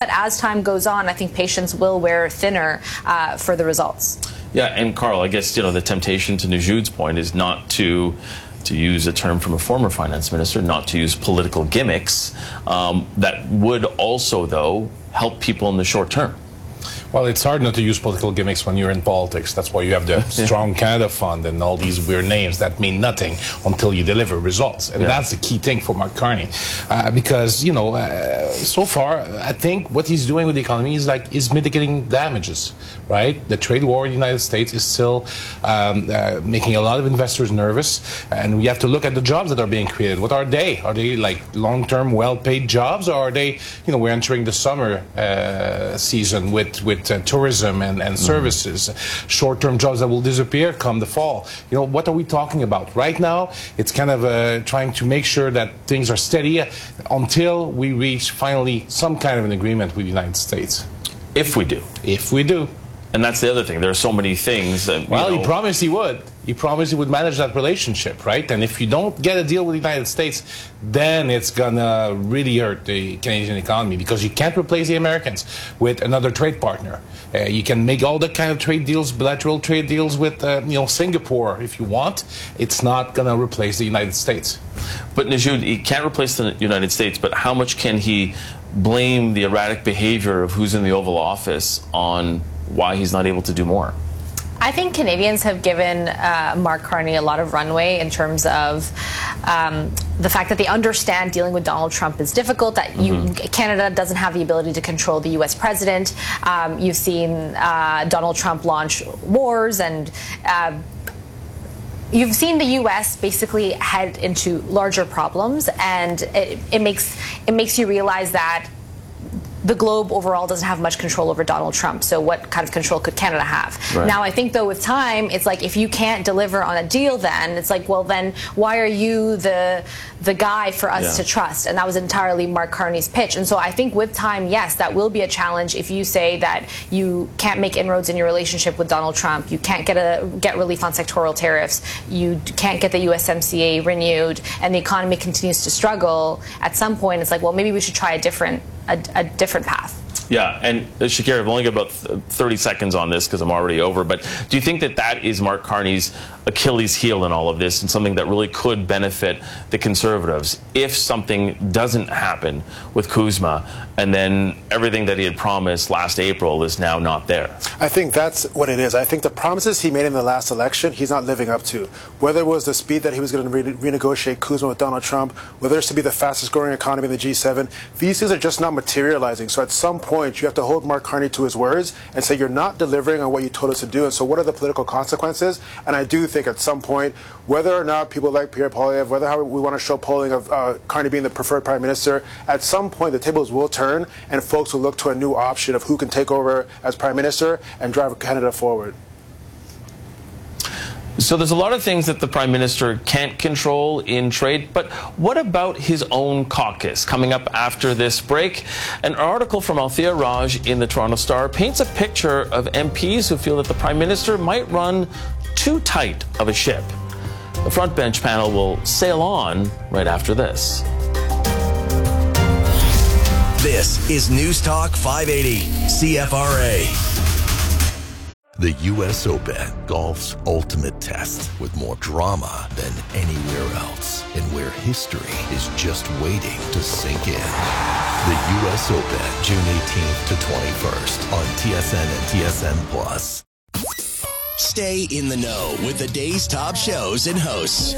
that as time goes on, I think patience will wear thinner for the results. Yeah, and Carl, I guess, the temptation, to Najud's point, is not to use a term from a former finance minister, not to use political gimmicks that would also, though, help people in the short term. Well, it's hard not to use political gimmicks when you're in politics. That's why you have the Strong Canada Fund and all these weird names that mean nothing until you deliver results. And that's the key thing for Mark Carney. Because, so far, I think what he's doing with the economy is mitigating damages, right? The trade war in the United States is still making a lot of investors nervous. And we have to look at the jobs that are being created. What are they? Are they like long-term, well-paid jobs? Or are they, we're entering the summer season with tourism and services, short-term jobs that will disappear come the fall. What are we talking about? Right now, it's kind of trying to make sure that things are steady until we reach finally some kind of an agreement with the United States. If we do. If we do. And that's the other thing. There are so many things that, well, he promised he would. He promised he would manage that relationship, right? And if you don't get a deal with the United States, then it's gonna really hurt the Canadian economy, because you can't replace the Americans with another trade partner. You can make all the kind of trade deals, bilateral trade deals with, Singapore if you want. It's not gonna replace the United States. But Najud, he can't replace the United States, but how much can he blame the erratic behavior of who's in the Oval Office on why he's not able to do more? I think Canadians have given Mark Carney a lot of runway in terms of the fact that they understand dealing with Donald Trump is difficult, that Canada doesn't have the ability to control the U.S. president. You've seen Donald Trump launch wars, and you've seen the U.S. basically head into larger problems, and it makes you realize that the globe overall doesn't have much control over Donald Trump. So what kind of control could Canada have? Right. Now, I think, though, with time, it's like if you can't deliver on a deal, then it's like, well, then why are you the guy for us to trust? And that was entirely Mark Carney's pitch. And so I think with time, yes, that will be a challenge if you say that you can't make inroads in your relationship with Donald Trump, you can't get relief on sectoral tariffs, you can't get the USMCA renewed, and the economy continues to struggle. At some point, it's like, well, maybe we should try a different path. Yeah, and Shakira, I've only got about 30 seconds on this because I'm already over, but do you think that that is Mark Carney's Achilles heel in all of this, and something that really could benefit the Conservatives if something doesn't happen with Kuzma, and then everything that he had promised last April is now not there? I think that's what it is. I think the promises he made in the last election, he's not living up to. Whether it was the speed that he was going to renegotiate Kuzma with Donald Trump, whether it's to be the fastest growing economy in the G7, these things are just not materializing. So at some point, you have to hold Mark Carney to his words and say you're not delivering on what you told us to do. And so what are the political consequences? And I do think at some point, whether or not people like Pierre Poilievre, whether how we want to show polling of Carney being the preferred prime minister, at some point the tables will turn and folks will look to a new option of who can take over as prime minister and drive Canada forward. So there's a lot of things that the Prime Minister can't control in trade, but what about his own caucus? Coming up after this break, an article from Althea Raj in the Toronto Star paints a picture of MPs who feel that the Prime Minister might run too tight of a ship. The Front Bench panel will sail on right after this. This is News Talk 580, CFRA. The U.S. Open, golf's ultimate test, with more drama than anywhere else, and where history is just waiting to sink in. The U.S. Open, June 18th to 21st on TSN and TSN+. Stay in the know with the day's top shows and hosts.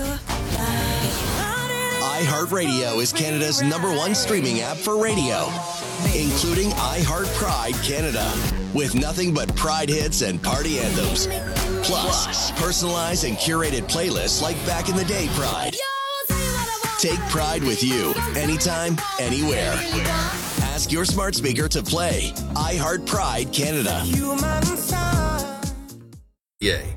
iHeartRadio is Canada's #1 streaming app for radio, including iHeart Pride Canada, with nothing but Pride hits and party anthems. Plus, personalized and curated playlists like Back in the Day Pride. Take Pride with you, anytime, anywhere. Ask your smart speaker to play iHeart Pride Canada. Yay.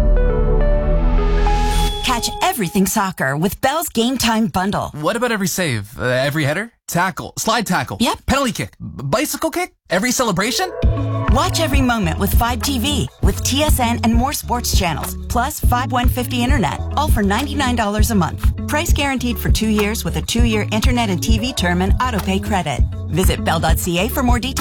Catch everything soccer with Bell's Game Time Bundle. What about every save? Every header? Tackle? Slide tackle? Yep. Penalty kick? Bicycle kick? Every celebration? Watch every moment with 5TV, with TSN and more sports channels, plus 5150 internet, all for $99 a month. Price guaranteed for 2 years with a 2-year internet and TV term and autopay credit. Visit bell.ca for more details.